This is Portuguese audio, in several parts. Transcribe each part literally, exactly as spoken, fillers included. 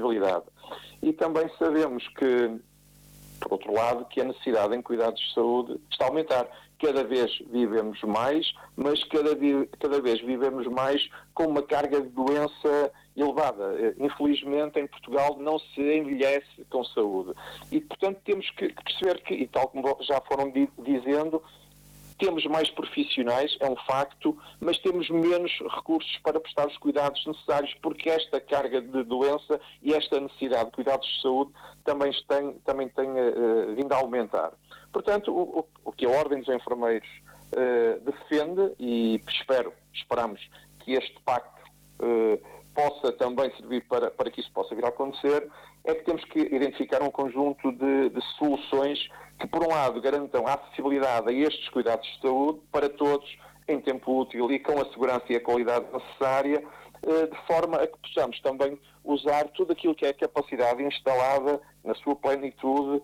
acessibilidade. E também sabemos que, por outro lado, que a necessidade em cuidados de saúde está a aumentar. Cada vez vivemos mais, mas cada, vi- cada vez vivemos mais com uma carga de doença elevada. Infelizmente, em Portugal não se envelhece com saúde. E, portanto, temos que perceber que, e tal como já foram di- dizendo, temos mais profissionais, é um facto, mas temos menos recursos para prestar os cuidados necessários, porque esta carga de doença e esta necessidade de cuidados de saúde também tem, também tem uh, vindo a aumentar. Portanto, o, o, o que a Ordem dos Enfermeiros uh, defende, e espero, esperamos que este pacto uh, possa também servir para, para que isso possa vir a acontecer, é que temos que identificar um conjunto de, de soluções que, por um lado, garantam a acessibilidade a estes cuidados de saúde para todos em tempo útil e com a segurança e a qualidade necessária, de forma a que possamos também usar tudo aquilo que é a capacidade instalada na sua plenitude,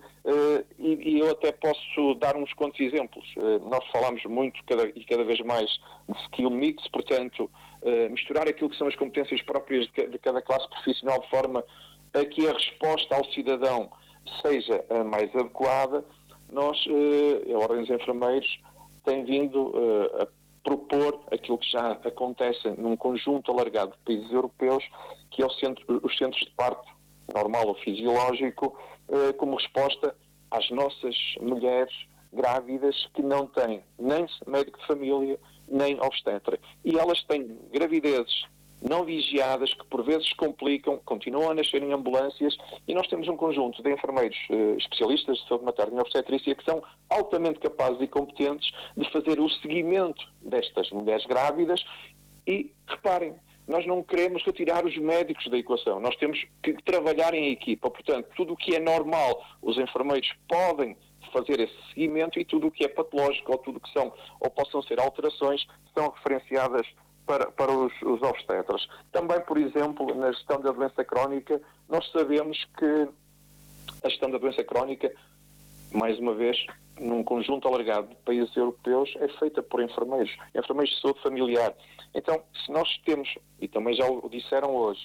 e eu até posso dar uns quantos exemplos. Nós falamos muito cada, e cada vez mais de skill mix, portanto, misturar aquilo que são as competências próprias de cada classe profissional de forma a que a resposta ao cidadão seja a mais adequada. Nós, a Ordem dos Enfermeiros, tem vindo a propor aquilo que já acontece num conjunto alargado de países europeus, que é o centro, os centros de parto normal ou fisiológico, como resposta às nossas mulheres grávidas que não têm nem médico de família, nem obstetra. E elas têm gravidezes não vigiadas, que por vezes complicam, continuam a nascer em ambulâncias, e nós temos um conjunto de enfermeiros eh, especialistas de saúde materna e obstetrícia que são altamente capazes e competentes de fazer o seguimento destas mulheres grávidas. E, reparem, nós não queremos retirar os médicos da equação, nós temos que trabalhar em equipa, portanto, tudo o que é normal, os enfermeiros podem fazer esse seguimento, e tudo o que é patológico ou tudo o que são, ou possam ser alterações, são referenciadas para, para os, os obstetras. Também, por exemplo, na gestão da doença crónica, nós sabemos que a gestão da doença crónica, mais uma vez, num conjunto alargado de países europeus, é feita por enfermeiros, enfermeiros de saúde familiar. Então, se nós temos, e também já o disseram hoje,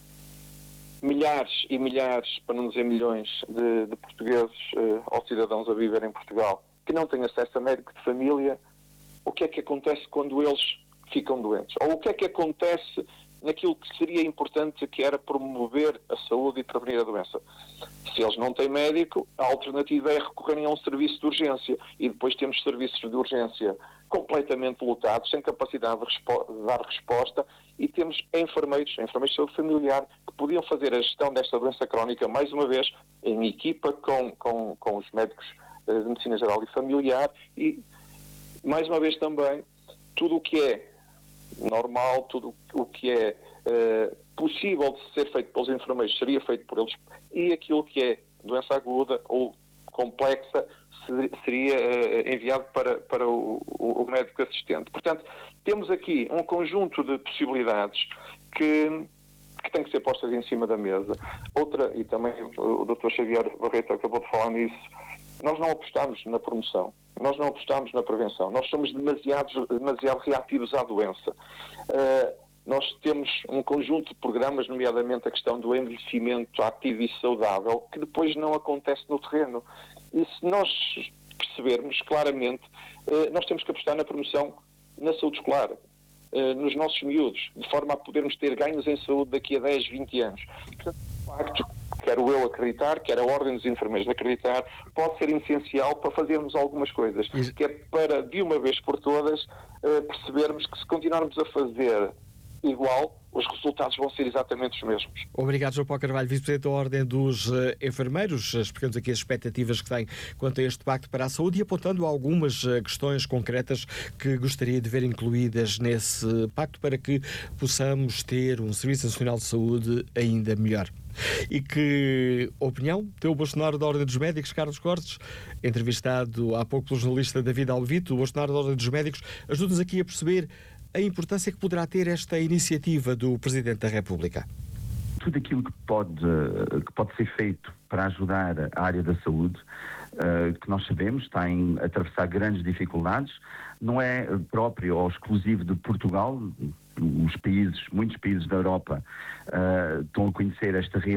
milhares e milhares, para não dizer milhões, de, de portugueses uh, ou cidadãos a viver em Portugal que não têm acesso a médico de família, o que é que acontece quando eles ficam doentes? Ou o que é que acontece naquilo que seria importante, que era promover a saúde e prevenir a doença? Se eles não têm médico, a alternativa é recorrerem a um serviço de urgência, e depois temos serviços de urgência completamente lotados, sem capacidade de, respo- de dar resposta, e temos enfermeiros, enfermeiros de saúde familiar, que podiam fazer a gestão desta doença crónica, mais uma vez, em equipa com, com, com os médicos de medicina geral e familiar, e, mais uma vez também, tudo o que é normal, tudo o que é uh, possível de ser feito pelos enfermeiros seria feito por eles, e aquilo que é doença aguda ou complexa seria uh, enviado para, para o, o, o médico assistente. Portanto, temos aqui um conjunto de possibilidades que, que têm que ser postas em cima da mesa. Outra, e também o doutor Xavier Barreto acabou de falar nisso, nós não apostamos na promoção, nós não apostamos na prevenção, nós somos demasiado, demasiado reativos à doença. Uh, nós temos um conjunto de programas, nomeadamente a questão do envelhecimento ativo e saudável, que depois não acontece no terreno. E se nós percebermos claramente, uh, nós temos que apostar na promoção na saúde escolar, uh, nos nossos miúdos, de forma a podermos ter ganhos em saúde daqui a dez, vinte anos. Portanto, de facto, quero eu acreditar, quer a Ordem dos Enfermeiros acreditar, pode ser essencial para fazermos algumas coisas, Isso. que é para, de uma vez por todas, uh, percebermos que se continuarmos a fazer igual, os resultados vão ser exatamente os mesmos. Obrigado, João Paulo Carvalho, Vice-Presidente da Ordem dos uh, Enfermeiros. Explicamos aqui as expectativas que tem quanto a este Pacto para a Saúde e apontando algumas uh, questões concretas que gostaria de ver incluídas nesse pacto para que possamos ter um Serviço Nacional de Saúde ainda melhor. E que opinião deu o bastonário da Ordem dos Médicos, Carlos Cortes, entrevistado há pouco pelo jornalista David Alvito. O bastonário da Ordem dos Médicos ajuda-nos aqui a perceber a importância que poderá ter esta iniciativa do Presidente da República. Tudo aquilo que pode, que pode ser feito para ajudar a área da saúde, uh, que nós sabemos está em atravessar grandes dificuldades, não é próprio ou exclusivo de Portugal. Os países, muitos países da Europa uh, estão a conhecer esta realidade.